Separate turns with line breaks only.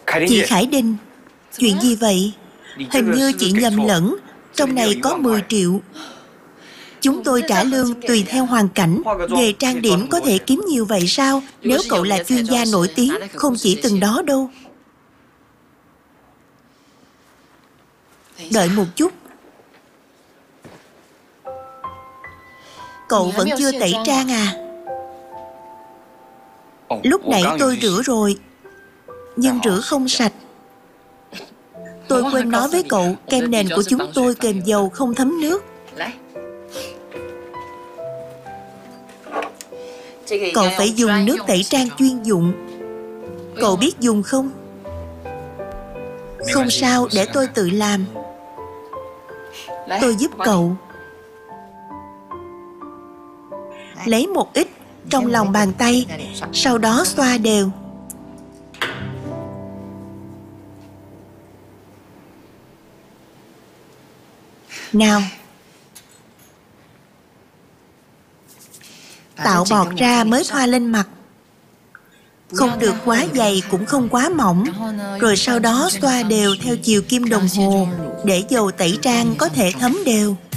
Chị Khải Đinh, chuyện gì vậy? Hình như chị nhầm lẫn. Trong này có 10 triệu. Chúng tôi trả lương tùy theo hoàn cảnh. Nghề trang điểm có thể kiếm nhiều vậy sao? Nếu cậu là chuyên gia nổi tiếng, không chỉ từng đó đâu. Đợi một chút. Cậu vẫn chưa tẩy trang à? Lúc nãy tôi rửa rồi, nhưng rửa không sạch. Tôi quên nói với cậu, kem nền của chúng tôi kèm dầu không thấm nước. Cậu phải dùng nước tẩy trang chuyên dụng. Cậu biết dùng không? Không sao, để tôi tự làm. Tôi giúp cậu. Lấy một ít trong lòng bàn tay, sau đó xoa đều. Nào. Tạo bọt ra mới thoa lên mặt. Không được quá dày cũng không quá mỏng. Rồi sau đó xoa đều theo chiều kim đồng hồ để dầu tẩy trang có thể thấm đều.